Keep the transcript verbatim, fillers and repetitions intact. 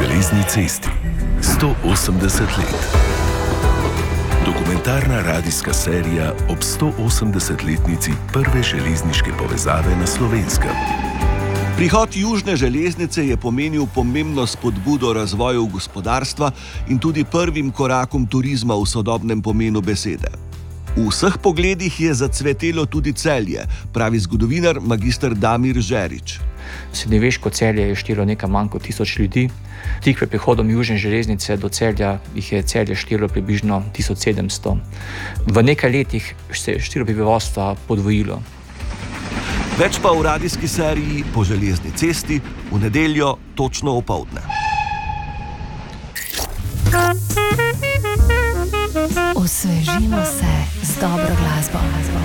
železni cesti. sto osemdeset let. Dokumentarna radijska serija ob sto osemdesetletnici prve železniške povezave na Slovenskem. Prihod južne železnice je pomenil pomembno spodbudo razvoju gospodarstva in tudi prvim korakom turizma v sodobnem pomenu besede. V vseh pogledih je zacvetelo tudi Celje, pravi zgodovinar magister Damir Žerič. Srednjeveško Celje je štelo nekaj manj kot tisoč ljudi. Tik pred prihodom južne železnice do Celja jih je Celje štelo približno tisoč sedemsto. V nekaj letih se je število prebivalstva podvojilo. Več pa v radijski seriji Po železni cesti v nedeljo točno opoldne. Osvežimo se z dobro glasbo.